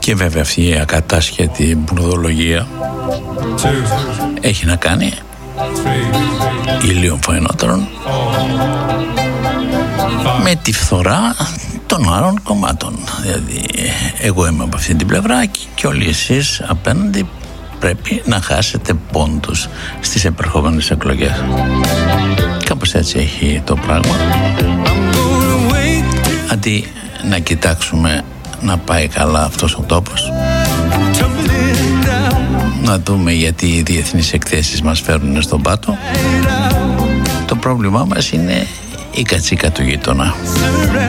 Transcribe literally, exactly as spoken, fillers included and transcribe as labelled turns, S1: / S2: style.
S1: Και βέβαια αυτή η ακατάσχετη μπουρδολογία έχει να κάνει ηλίων φαϊνότερων με τη φθορά των άλλων κομμάτων. Δηλαδή εγώ είμαι από αυτή την πλευρά και όλοι εσείς απέναντι πρέπει να χάσετε πόντους στις επερχόμενες εκλογές. Κάπως έτσι έχει το πράγμα. Αντί να κοιτάξουμε να πάει καλά αυτός ο τόπος, να δούμε γιατί οι διεθνείς εκθέσεις μας φέρνουν στον πάτο, το πρόβλημά μας είναι η κατσίκα του γείτονα.